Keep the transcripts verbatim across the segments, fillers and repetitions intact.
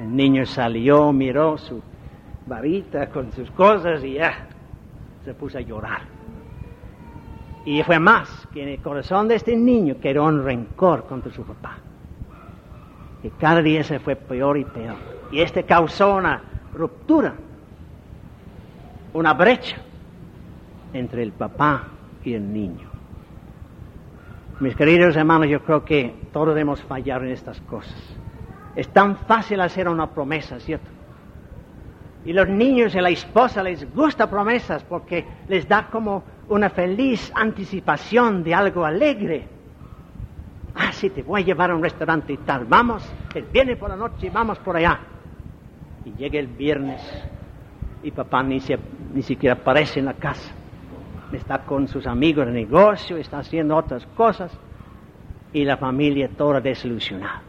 El niño salió, miró su varita con sus cosas y ya se puso a llorar. Y fue más que en el corazón de este niño quedó un rencor contra su papá, que cada día se fue peor y peor. Y este causó una ruptura, una brecha entre el papá y el niño. Mis queridos hermanos, yo creo que todos debemos fallar en estas cosas. Es tan fácil hacer una promesa, ¿cierto? Y los niños y la esposa les gusta promesas porque les da como una feliz anticipación de algo alegre. Ah, sí, te voy a llevar a un restaurante y tal. Vamos, el viernes por la noche, vamos por allá. Y llega el viernes y papá ni, se, ni siquiera aparece en la casa. Está con sus amigos de negocio, está haciendo otras cosas. Y la familia toda desilusionada.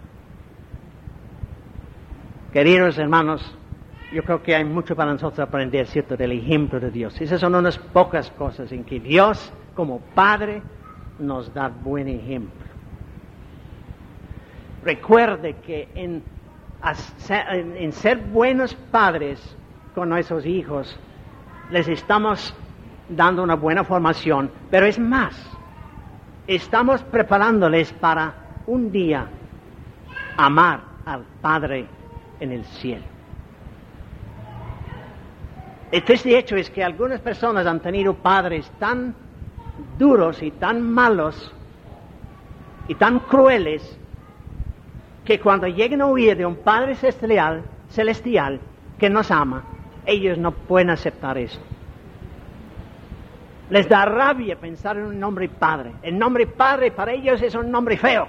Queridos hermanos, yo creo que hay mucho para nosotros aprender, ¿cierto?, del ejemplo de Dios. Esas son unas pocas cosas en que Dios, como Padre, nos da buen ejemplo. Recuerde que en, en, en ser buenos padres con nuestros hijos, les estamos dando una buena formación, pero es más, estamos preparándoles para un día amar al Padre en el cielo. El triste hecho es que algunas personas han tenido padres tan duros y tan malos y tan crueles que cuando lleguen a oír de un Padre celestial, celestial que nos ama, ellos no pueden aceptar eso. Les da rabia pensar en un nombre Padre. El nombre Padre para ellos es un nombre feo.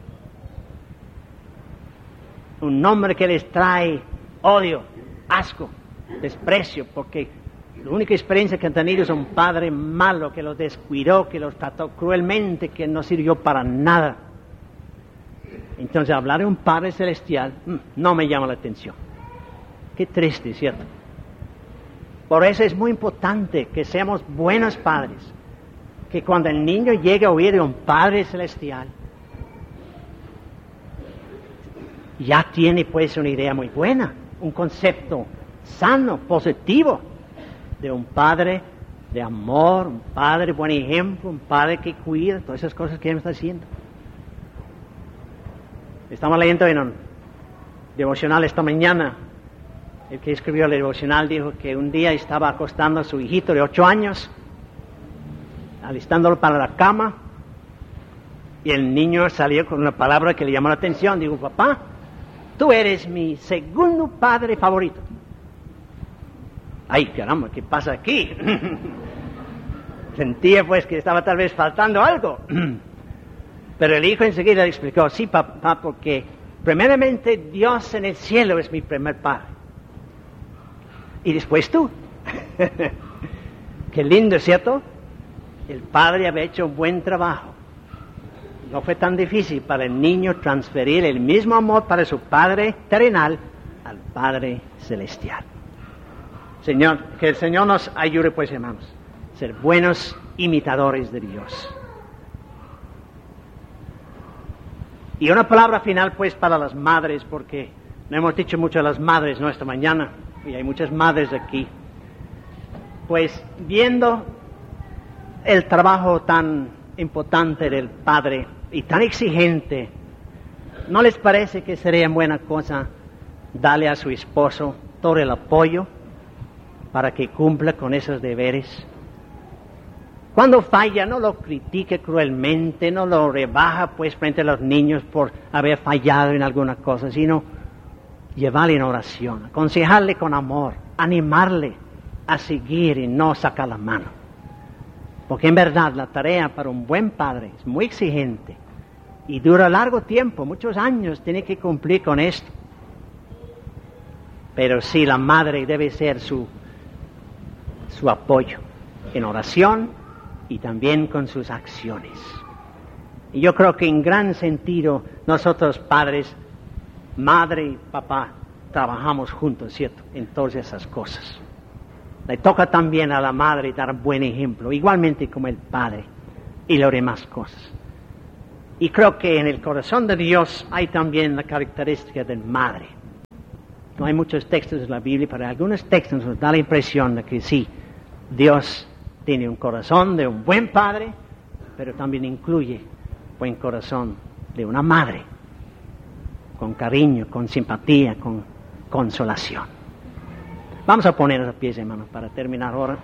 Un nombre que les trae odio, asco, desprecio, porque la única experiencia que han tenido es un padre malo que los descuidó, que los trató cruelmente, que no sirvió para nada. Entonces hablar de un Padre celestial no me llama la atención. Qué triste, ¿cierto? Por eso es muy importante que seamos buenos padres, que cuando el niño llegue a oír de un Padre celestial, ya tiene pues una idea muy buena, un concepto sano, positivo, de un Padre de amor, un Padre buen ejemplo, un Padre que cuida, todas esas cosas que Él está haciendo. Estamos leyendo en un devocional esta mañana. El que escribió el devocional dijo que un día estaba acostando a su hijito de ocho años, alistándolo para la cama, y el niño salió con una palabra que le llamó la atención. Dijo: papá, tú eres mi segundo padre favorito. Ay, caramba, ¿qué pasa aquí? Sentía pues que estaba tal vez faltando algo. Pero el hijo enseguida le explicó: sí, papá, porque primeramente Dios en el cielo es mi primer padre. Y después tú. Qué lindo, ¿cierto? El padre había hecho un buen trabajo. No fue tan difícil para el niño transferir el mismo amor para su padre terrenal al Padre celestial. Señor, que el Señor nos ayude, pues, hermanos, a ser buenos imitadores de Dios. Y una palabra final, pues, para las madres, porque no hemos dicho mucho a las madres, ¿no?, esta mañana, y hay muchas madres aquí. Pues, viendo el trabajo tan importante del padre y tan exigente, ¿no les parece que sería buena cosa darle a su esposo todo el apoyo para que cumpla con esos deberes? Cuando falla, no lo critique cruelmente, no lo rebaja pues frente a los niños por haber fallado en alguna cosa, sino llevarle en oración, aconsejarle con amor, animarle a seguir y no sacar la mano. Porque en verdad la tarea para un buen padre es muy exigente y dura largo tiempo, muchos años tiene que cumplir con esto. Pero sí, la madre debe ser su, su apoyo en oración y también con sus acciones. Y yo creo que en gran sentido nosotros padres, madre y papá, trabajamos juntos, ¿cierto?, en todas esas cosas. Le toca también a la madre dar buen ejemplo, igualmente como el padre, y las demás cosas. Y creo que en el corazón de Dios hay también la característica de madre. No hay muchos textos en la Biblia, pero algunos textos nos da la impresión de que sí, Dios tiene un corazón de un buen padre, pero también incluye buen corazón de una madre, con cariño, con simpatía, con consolación. Vamos a poner los pies, hermanos, para terminar ahora.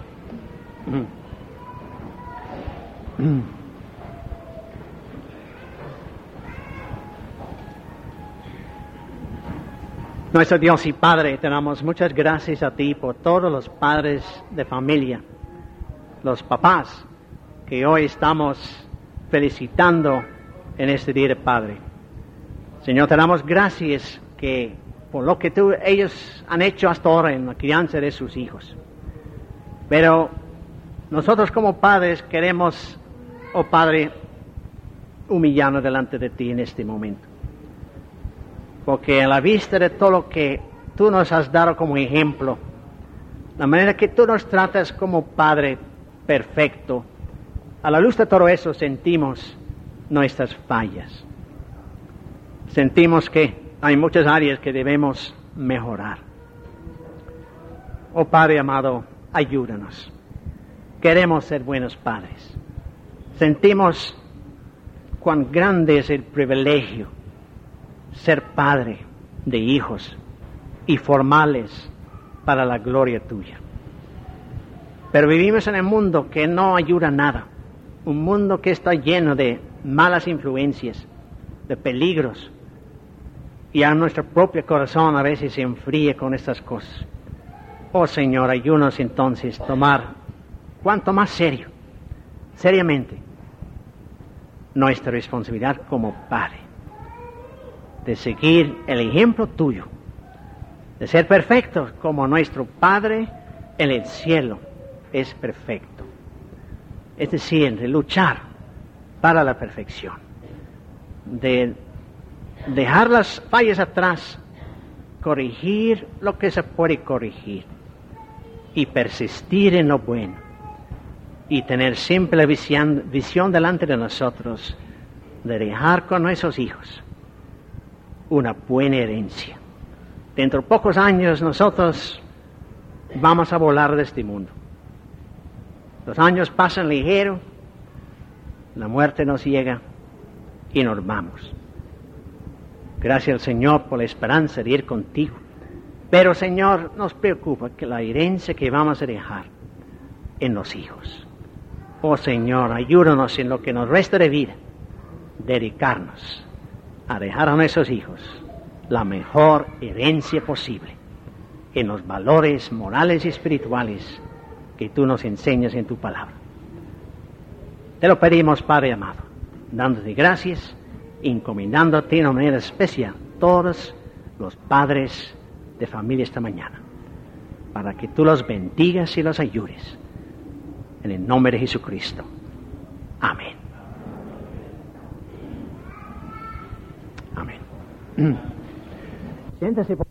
Nuestro Dios y Padre, te damos muchas gracias a ti por todos los padres de familia, los papás que hoy estamos felicitando en este Día de Padre. Señor, te damos gracias que por lo que tú, ellos han hecho hasta ahora en la crianza de sus hijos. Pero nosotros como padres queremos, oh Padre, humillarnos delante de ti en este momento. Porque a la vista de todo lo que tú nos has dado como ejemplo, la manera que tú nos tratas como Padre perfecto, a la luz de todo eso sentimos nuestras fallas. Sentimos que hay muchas áreas que debemos mejorar. Oh Padre amado, ayúdanos. Queremos ser buenos padres. Sentimos cuán grande es el privilegio ser padre de hijos y formales para la gloria tuya. Pero vivimos en un mundo que no ayuda a nada, un mundo que está lleno de malas influencias, de peligros, y a nuestro propio corazón a veces se enfría con estas cosas. Oh Señor, ayúdanos entonces a tomar cuanto más serio, seriamente, nuestra responsabilidad como Padre, de seguir el ejemplo tuyo, de ser perfectos como nuestro Padre en el cielo es perfecto. Es decir, de luchar para la perfección, de dejar las fallas atrás, corregir lo que se puede corregir y persistir en lo bueno y tener siempre la visión, visión delante de nosotros de dejar con nuestros hijos una buena herencia. Dentro de pocos años nosotros vamos a volar de este mundo. Los años pasan ligero, la muerte nos llega y nos vamos. Gracias al Señor por la esperanza de ir contigo. Pero Señor, nos preocupa que la herencia que vamos a dejar en los hijos. Oh Señor, ayúdanos en lo que nos resta de vida, dedicarnos a dejar a nuestros hijos la mejor herencia posible en los valores morales y espirituales que tú nos enseñas en tu palabra. Te lo pedimos, Padre amado, dándote gracias, encomendándote de una manera especial todos los padres de familia esta mañana, para que tú los bendigas y los ayudes. En el nombre de Jesucristo. Amén. Amén. Siéntese.